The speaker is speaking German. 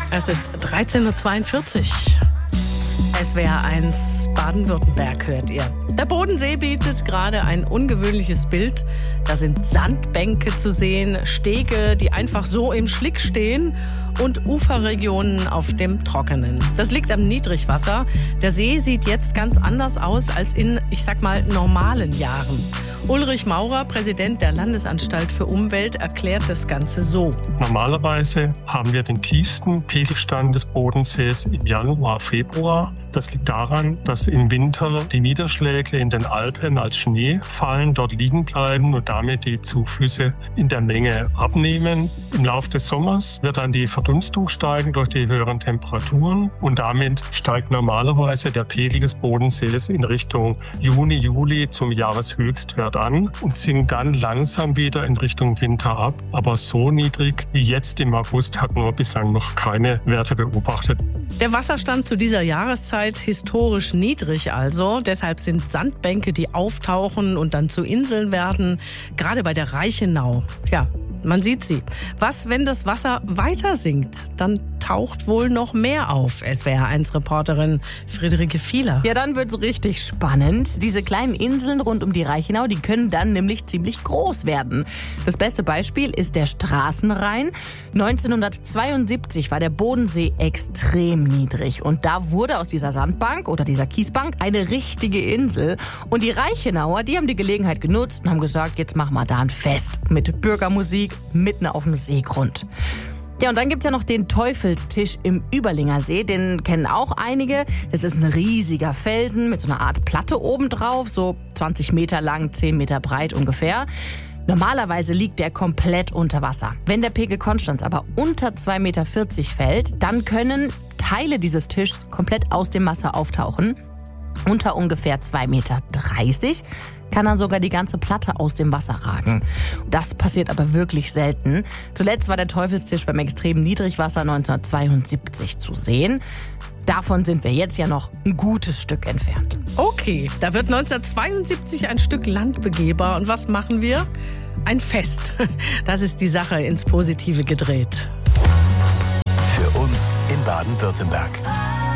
Es ist 13:42 Uhr. SWR 1 Baden-Württemberg hört ihr. Der Bodensee bietet gerade ein ungewöhnliches Bild. Da sind Sandbänke zu sehen, Stege, die einfach so im Schlick stehen und Uferregionen auf dem Trockenen. Das liegt am Niedrigwasser. Der See sieht jetzt ganz anders aus als in, ich sag mal, normalen Jahren. Ulrich Maurer, Präsident der Landesanstalt für Umwelt, erklärt das Ganze so. Normalerweise haben wir den tiefsten Pegelstand des Bodensees im Januar, Februar. Das liegt daran, dass im Winter die Niederschläge in den Alpen als Schnee fallen, dort liegen bleiben und damit die Zuflüsse in der Menge abnehmen. Im Laufe des Sommers wird dann die Verdunstung steigen durch die höheren Temperaturen und damit steigt normalerweise der Pegel des Bodensees in Richtung Juni, Juli zum Jahreshöchstwert an und sinkt dann langsam wieder in Richtung Winter ab. Aber so niedrig wie jetzt im August hatten wir bislang noch keine Werte beobachtet. Der Wasserstand zu dieser Jahreszeit historisch niedrig also. Deshalb sind Sandbänke, die auftauchen und dann zu Inseln werden, gerade bei der Reichenau. Ja, man sieht sie. Was, wenn das Wasser weiter sinkt? Dann taucht wohl noch mehr auf. SWR1-Reporterin Friederike Fieler. Ja, dann wird's richtig spannend. Diese kleinen Inseln rund um die Reichenau, die können dann nämlich ziemlich groß werden. Das beste Beispiel ist der Straßenrhein. 1972 war der Bodensee extrem niedrig. Und da wurde aus dieser Sandbank oder dieser Kiesbank eine richtige Insel. Und die Reichenauer, die haben die Gelegenheit genutzt und haben gesagt, jetzt machen wir da ein Fest mit Bürgermusik mitten auf dem Seegrund. Ja, und dann gibt's ja noch den Teufelstisch im Überlinger See. Den kennen auch einige. Das ist ein riesiger Felsen mit so einer Art Platte obendrauf, so 20 Meter lang, 10 Meter breit ungefähr. Normalerweise liegt der komplett unter Wasser. Wenn der Pegel Konstanz aber unter 2,40 Meter fällt, dann können Teile dieses Tischs komplett aus dem Wasser auftauchen. Unter ungefähr 2,30 Meter kann dann sogar die ganze Platte aus dem Wasser ragen. Das passiert aber wirklich selten. Zuletzt war der Teufelstisch beim extremen Niedrigwasser 1972 zu sehen. Davon sind wir jetzt ja noch ein gutes Stück entfernt. Okay, da wird 1972 ein Stück Land begehbar. Und was machen wir? Ein Fest. Das ist die Sache ins Positive gedreht. Für uns in Baden-Württemberg.